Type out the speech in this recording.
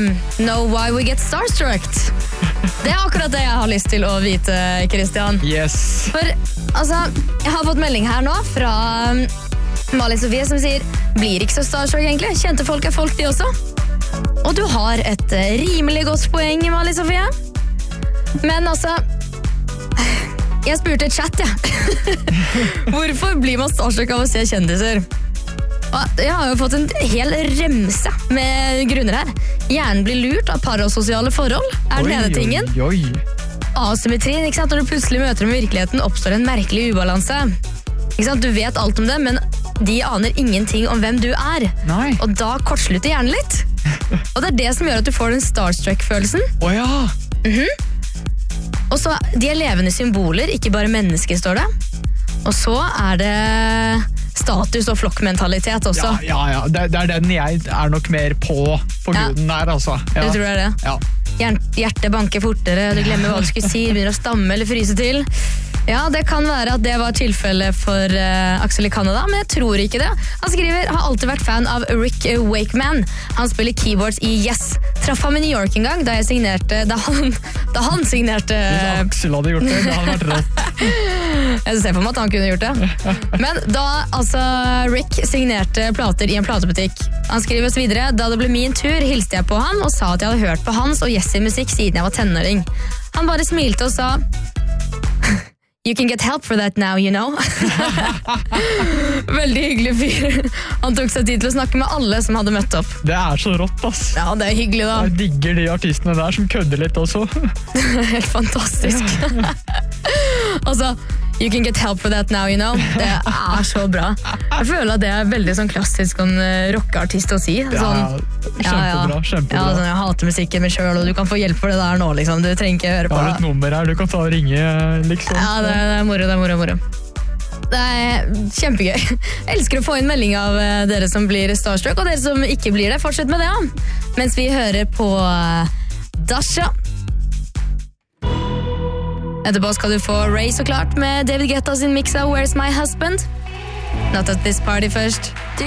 know why we get starstruck? Det akkurat det jeg har lyst til å vite, Christian. Yes. For, altså, jeg har fått melding her nå fra Malin Sofie som sier, blir ikke så starstruck egentlig, kjente folk folk de også. Og du har et rimelig godt poeng, Malin Sofie. Men altså, jeg spurte i chat, Hvorfor blir man starstruck av å se kjendiser? Og jeg har jo fått en hel remse med grunner her. Hjernen blir lurt av parasosiale forhold, den ene tingen. Asymmetrien, ikke sant? Når du plutselig møter dem i virkeligheten, oppstår en merkelig ubalanse. Ikke sant? Du vet alt om det, men de aner ingenting om hvem du er. Nei. Og da kortslutter hjernen litt. Og det er det som gjør at du får den starstruck-følelsen. Og så, de er levende symboler, ikke bare mennesker, står det. Og så er det status og flokkmentalitet også. Ja. Det er den jeg er nok mer på grunnen der, altså. Ja. Du tror det er det? Ja. Hjertet banker fortere, du glemmer hva du skulle si, begynner å stamme eller fryse til. Ja, det kan være at det var tilfellet for Axel i Canada, men jeg tror ikke det. Han skriver, har alltid vært fan av Rick Wakeman. Han spiller keyboards i Yes. Traff ham i New York en gang, da han signerte... Hvis Axel hadde gjort det hadde vært rått. Jeg ser for meg at han kunne gjort det. Men da altså Rick signerte plater i en platebutikk. Han skriver oss videre, da det ble min tur, hilste jeg på han og sa at jeg hadde hørt på hans og Yes i musikk siden jeg var tenåring. Han bare smilte og sa... You can get help for that now, you know. Veldig hyggelig fyr. Han tok seg tid til å snakke med alle som hadde møtt opp. Det er så rått, ass. Ja, det er hyggelig da. Jeg digger de artistene der som kødder litt også. Helt fantastisk. Altså, you can get help for that now, you know. Det er så bra. Jeg føler at det er veldig sånn klassisk rockeartist å si. Sånn, kjempebra. Ja, sånn, jeg hater musikken min selv, og du kan få hjelp for det der nå, liksom. Du trenger ikke høre på det. Jeg har et nummer her, du kan ta og ringe, liksom. Ja, det er moro. Det er kjempegøy. Jeg elsker å få inn melding av dere som blir starstruck, og dere som ikke blir det. Fortsett med det, mens vi hører på Dasha. Etterpå skal du få Ray så klart med David Guetta sin mix av Where's My Husband? Not at this party først. Du